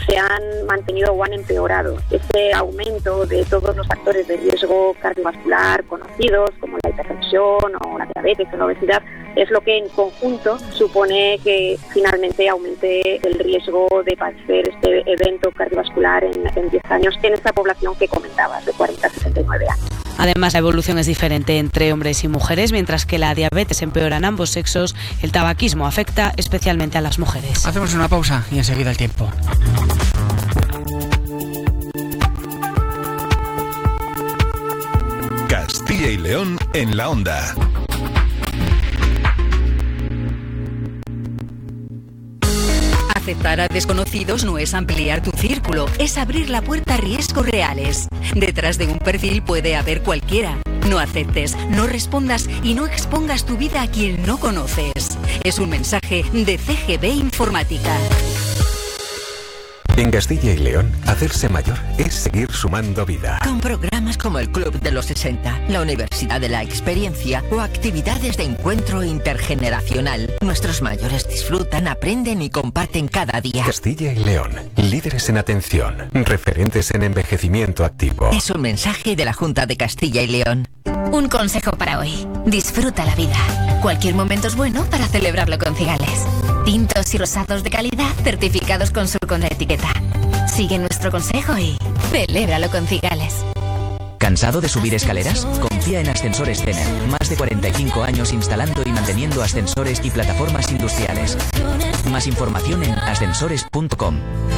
se han mantenido o han empeorado. Ese aumento de todos los factores de riesgo cardiovascular conocidos, como la hipertensión o la diabetes o la obesidad, es lo que en conjunto supone que finalmente aumente el riesgo de padecer este evento cardiovascular en 10 años en esta población que comentabas, de 40 a 69 años. Además, la evolución es diferente entre hombres y mujeres, mientras que la diabetes empeora en ambos sexos, el tabaquismo afecta especialmente a las mujeres. Hacemos una pausa y enseguida el tiempo. Castilla y León en la onda. Aceptar a desconocidos no es ampliar tu círculo, es abrir la puerta a riesgos reales. Detrás de un perfil puede haber cualquiera. No aceptes, no respondas y no expongas tu vida a quien no conoces. Es un mensaje de CGB Informática. En Castilla y León, hacerse mayor es seguir sumando vida. Con programas como el Club de los 60, la Universidad de la Experiencia o actividades de encuentro intergeneracional, nuestros mayores disfrutan, aprenden y comparten cada día. Castilla y León, líderes en atención, referentes en envejecimiento activo. Es un mensaje de la Junta de Castilla y León. Un consejo para hoy. Disfruta la vida. Cualquier momento es bueno para celebrarlo con Cigales. Tintos y rosados de calidad certificados con Sur con la etiqueta. Sigue nuestro consejo y celébralo con Cigales. ¿Cansado de subir escaleras? Confía en Ascensores Zener. Más de 45 años instalando y manteniendo ascensores y plataformas industriales. Más información en ascensores.com.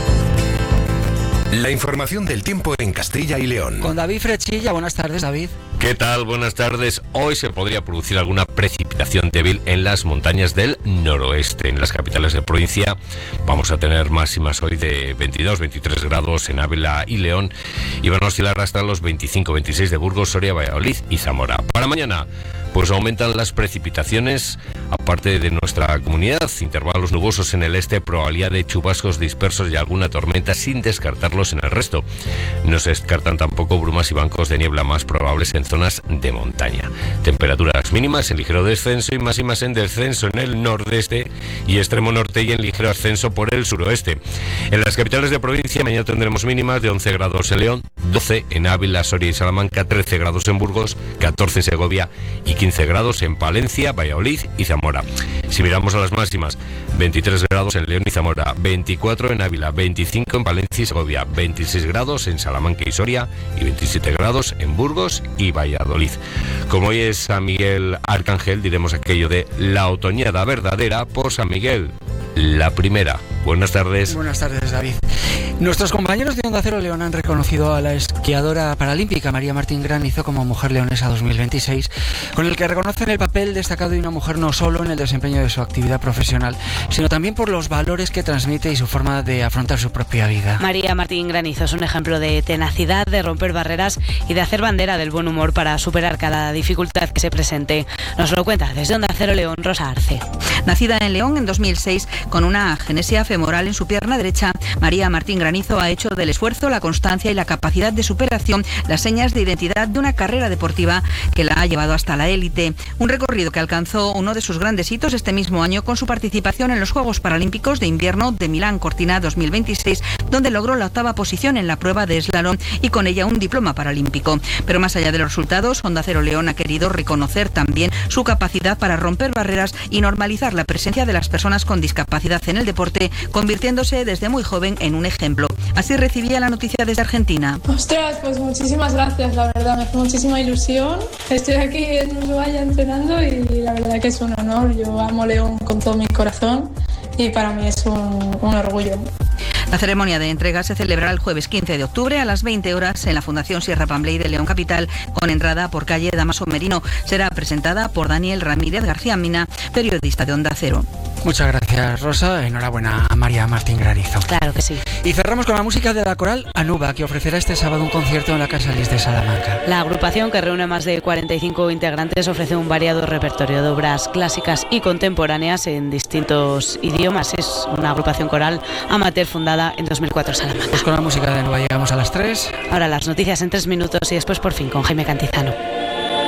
La información del tiempo en Castilla y León. Con David Frechilla. Buenas tardes, David. ¿Qué tal? Buenas tardes. Hoy se podría producir alguna precipitación débil en las montañas del noroeste. En las capitales de provincia vamos a tener máximas hoy de 22-23 grados en Ávila y León y van a oscilar hasta los 25-26 de Burgos, Soria, Valladolid y Zamora. Para mañana, pues aumentan las precipitaciones, aparte de nuestra comunidad, intervalos nubosos en el este, probabilidad de chubascos dispersos y alguna tormenta sin descartarlos en el resto. No se descartan tampoco brumas y bancos de niebla más probables en zonas de montaña. Temperaturas mínimas en ligero descenso y máximas en descenso en el nordeste y extremo norte y en ligero ascenso por el suroeste. En las capitales de provincia mañana tendremos mínimas de 11 grados en León, 12 en Ávila, Soria y Salamanca, 13 grados en Burgos, 14 en Segovia y 15 grados en Palencia, Valladolid y Zamora. Si miramos a las máximas, 23 grados en León y Zamora, 24 en Ávila, 25 en Palencia y Segovia, 26 grados en Salamanca y Soria y 27 grados en Burgos y Valladolid. Como hoy es San Miguel Arcángel, diremos aquello de la otoñada verdadera por San Miguel, la primera. Buenas tardes. Buenas tardes, David. Nuestros compañeros de Onda Cero León han reconocido a la esquiadora paralímpica María Martín Granizo como Mujer Leonesa 2026, con el que reconocen el papel destacado de una mujer no solo en el desempeño de su actividad profesional, sino también por los valores que transmite y su forma de afrontar su propia vida. María Martín Granizo es un ejemplo de tenacidad, de romper barreras y de hacer bandera del buen humor para superar cada dificultad que se presente. Nos lo cuenta desde Onda Cero León, Rosa Arce. Nacida en León en 2006 con una agenesia femoral en su pierna derecha, María Martín Granizo ha hecho del esfuerzo, la constancia y la capacidad de superación las señas de identidad de una carrera deportiva que la ha llevado hasta la élite. Un recorrido que alcanzó uno de sus grandes hitos este mismo año con su participación en los Juegos Paralímpicos de Invierno de Milán Cortina 2026, donde logró la 8ª posición en la prueba de slalom y con ella un diploma paralímpico. Pero más allá de los resultados, Onda Cero León ha querido reconocer también su capacidad para romper barreras y normalizar la presencia de las personas con discapacidad en el deporte, convirtiéndose desde muy joven en un ejemplo. Así recibía la noticia desde Argentina. Ostras, pues muchísimas gracias, la verdad, me hace muchísima ilusión. Estoy aquí en Ushuaia entrenando y la verdad que es un honor. Yo amo León con todo mi corazón y para mí es un orgullo. La ceremonia de entrega se celebrará el jueves 15 de octubre a las 20 horas en la Fundación Sierra Pambley de León Capital, con entrada por calle Damaso Merino. Será presentada por Daniel Ramírez García Mina, periodista de Onda Cero. Muchas gracias, Rosa. Enhorabuena a María Martín Granizo. Claro que sí. Y cerramos con la música de la coral Anuba, que ofrecerá este sábado un concierto en la Casa Lis de Salamanca. La agrupación, que reúne más de 45 integrantes, ofrece un variado repertorio de obras clásicas y contemporáneas en distintos idiomas. Es una agrupación coral amateur fundada en 2004 en Salamanca. Pues con la música de Anuba llegamos a las 3. Ahora las noticias en 3 minutos y después por fin con Jaime Cantizano.